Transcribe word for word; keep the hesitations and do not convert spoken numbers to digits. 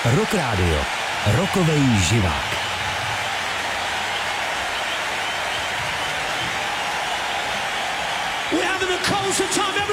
Rock Radio. Rokovej živák. We're having a concert time.